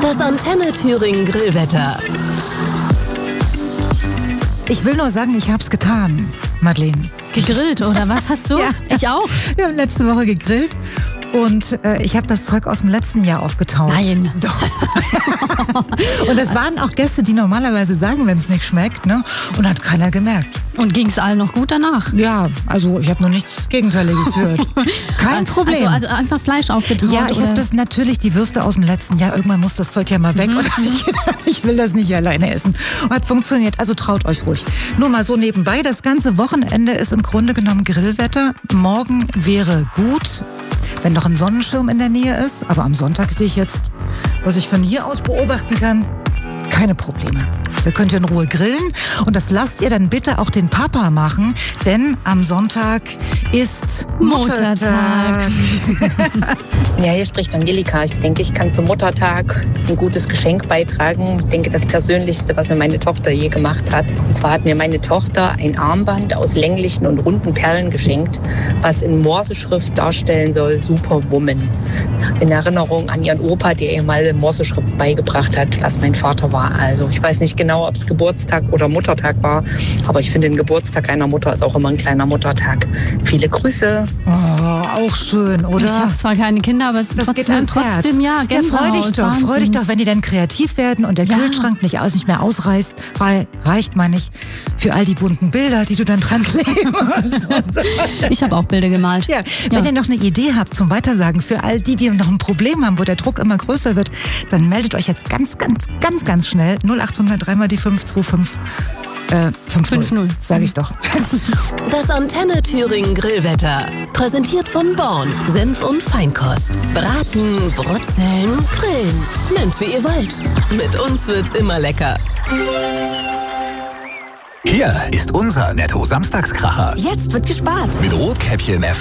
Das Antenne Thüringen Grillwetter. Ich will nur sagen, ich hab's getan, Madeleine. Gegrillt, oder was hast du? Ja. Ich auch. Wir haben letzte Woche gegrillt und ich habe das Zeug aus dem letzten Jahr aufgetaut. Nein. Doch. Und es waren auch Gäste, die normalerweise sagen, wenn es nicht schmeckt, ne? Und hat keiner gemerkt. Und ging es allen noch gut danach? Ja, also ich habe noch nichts Gegenteiliges gehört. Kein Problem. Also einfach Fleisch aufgetaut? Ja, ich habe das natürlich, die Würste aus dem letzten Jahr, irgendwann muss das Zeug ja mal weg. Und ich will das nicht alleine essen. Und hat funktioniert, also traut euch ruhig. Nur mal so nebenbei, das ganze Wochenende ist im Grunde genommen Grillwetter. Morgen wäre gut, wenn noch ein Sonnenschirm in der Nähe ist. Aber am Sonntag sehe ich jetzt, was ich von hier aus beobachten kann, keine Probleme. Da könnt ihr in Ruhe grillen und das lasst ihr dann bitte auch den Papa machen, denn am Sonntag ist Muttertag. Ja, hier spricht Angelika. Ich denke, ich kann zum Muttertag ein gutes Geschenk beitragen. Ich denke, das Persönlichste, was mir meine Tochter je gemacht hat. Und zwar hat mir meine Tochter ein Armband aus länglichen und runden Perlen geschenkt, was in Morseschrift darstellen soll, Superwoman. In Erinnerung an ihren Opa, der ihr mal Morseschrift beigebracht hat, was mein Vater war. Also ich weiß nicht genau, ob es Geburtstag oder Muttertag war, aber ich finde, ein Geburtstag einer Mutter ist auch immer ein kleiner Muttertag. Viele Grüße. Oh, auch schön, oder? Ich habe zwar keine Kinder, aber es Das geht ans trotzdem, Herz. ja, Gänsehaut, freu dich doch, wenn die dann kreativ werden und der Kühlschrank nicht mehr ausreißt, reicht man nicht für all die bunten Bilder, die du dann dran kleben musst. Ich habe auch Bilder gemalt. Ja, wenn ihr noch eine Idee habt zum Weitersagen für all die noch ein Problem haben, wo der Druck immer größer wird, dann meldet euch jetzt ganz schnell 0800 3 die 525 50, sage ich doch. Das Antenne Thüringen Grillwetter. Präsentiert von Born. Senf und Feinkost. Braten, brutzeln, grillen. Nennt's wie ihr wollt. Mit uns wird's immer lecker. Hier ist unser Netto-Samstagskracher. Jetzt wird gespart. Mit Rotkäppchen